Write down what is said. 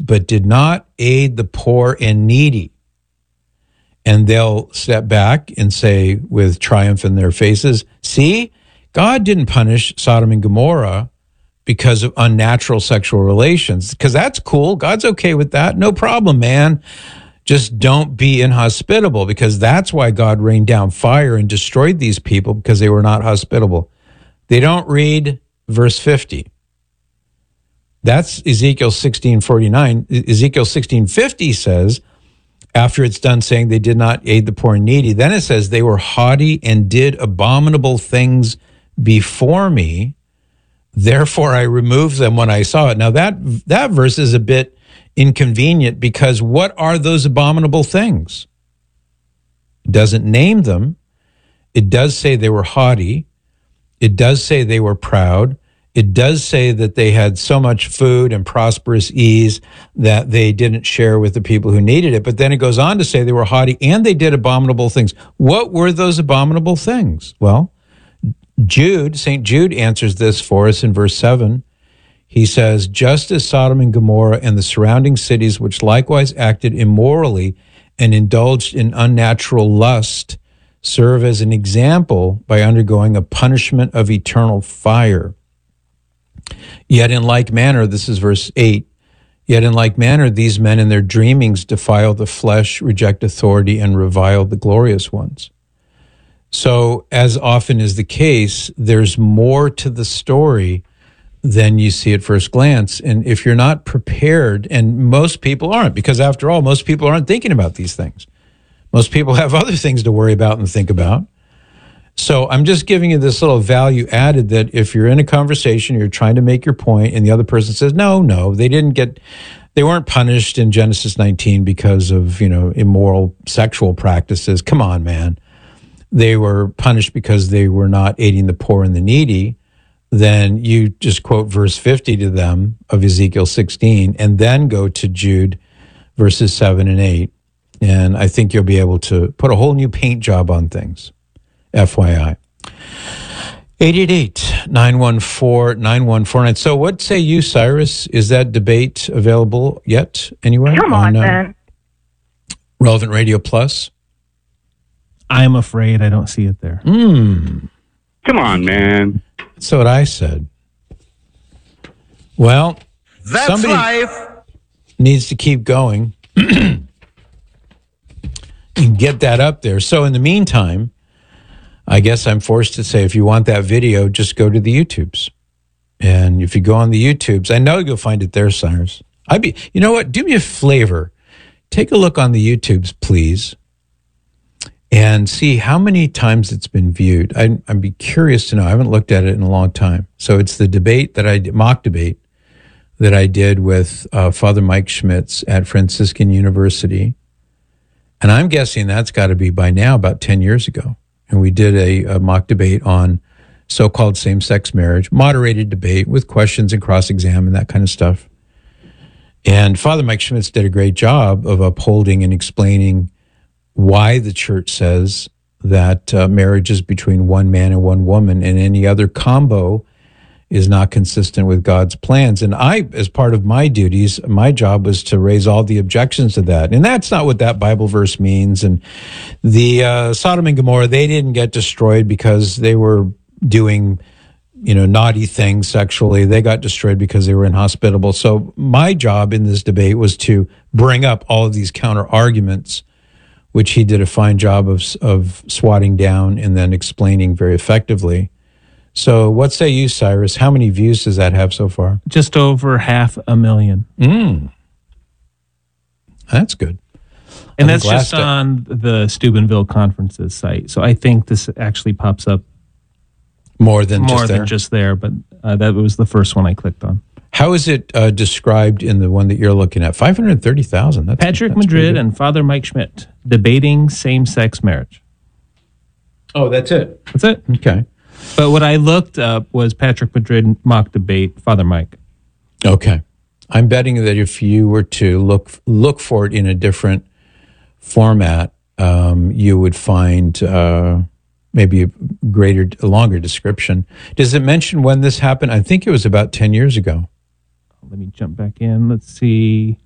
but did not aid the poor and needy. And they'll step back and say with triumph in their faces, see, God didn't punish Sodom and Gomorrah because of unnatural sexual relations, because that's cool. God's okay with that. No problem, man. Just don't be inhospitable, because that's why God rained down fire and destroyed these people, because they were not hospitable. They don't read verse 50. That's Ezekiel 16:49. Ezekiel 16:50 says, after it's done saying they did not aid the poor and needy, then it says they were haughty and did abominable things before me. Therefore, I removed them when I saw it. Now, that verse is a bit inconvenient, because what are those abominable things? It doesn't name them. It does say they were haughty. It does say they were proud. It does say that they had so much food and prosperous ease that they didn't share with the people who needed it. But then it goes on to say they were haughty and they did abominable things. What were those abominable things? Well, St. Jude answers this for us in verse 7. He says, just as Sodom and Gomorrah and the surrounding cities, which likewise acted immorally and indulged in unnatural lust, serve as an example by undergoing a punishment of eternal fire. Yet in like manner, this is verse 8, yet in like manner, these men in their dreamings defile the flesh, reject authority, and revile the glorious ones. So, as often is the case, there's more to the story than you see at first glance. And if you're not prepared, and most people aren't, because after all, most people aren't thinking about these things. Most people have other things to worry about and think about. So I'm just giving you this little value added that if you're in a conversation, you're trying to make your point, and the other person says, no, they weren't punished in Genesis 19 because of, immoral sexual practices. Come on, man. They were punished because they were not aiding the poor and the needy. Then you just quote verse 50 to them of Ezekiel 16, and then go to Jude verses 7 and 8. And I think you'll be able to put a whole new paint job on things. FYI. 888-914-9149. So what say you, Cyrus? Is that debate available yet anywhere? Come on, man. Relevant Radio Plus? I'm afraid I don't see it there. Come on, man. That's what I said. Well, that's life. Needs to keep going and get that up there. So in the meantime, I guess I'm forced to say, if you want that video, just go to the YouTubes. And if you go on the YouTubes, I know you'll find it there, Cyrus. You know what? Do me a favor. Take a look on the YouTubes, please, and see how many times it's been viewed. I'd be curious to know. I haven't looked at it in a long time. So it's the debate mock debate that I did with Father Mike Schmitz at Franciscan University. And I'm guessing that's got to be by now about 10 years ago. And we did a mock debate on so-called same-sex marriage, moderated debate with questions and cross-exam and that kind of stuff. And Father Mike Schmitz did a great job of upholding and explaining why the church says that marriage is between one man and one woman, and any other combo is not consistent with God's plans. And I, as part of my duties, my job was to raise all the objections to that. And that's not what that Bible verse means. And the Sodom and Gomorrah, they didn't get destroyed because they were doing, naughty things sexually. They got destroyed because they were inhospitable. So my job in this debate was to bring up all of these counter arguments, which he did a fine job of swatting down and then explaining very effectively. So what say you, Cyrus? How many views does that have so far? Just over 500,000. That's good. And that's just on the Steubenville Conferences site. So I think this actually pops up more than just there. But that was the first one I clicked on. How is it described in the one that you're looking at? 530,000. Patrick Madrid and Father Mike Schmidt debating same-sex marriage. Oh, that's it. That's it. Okay. But what I looked up was Patrick Madrid mock debate, Father Mike. Okay. I'm betting that if you were to look for it in a different format, you would find maybe a longer description. Does it mention when this happened? I think it was about 10 years ago. Let me jump back in. Let's see.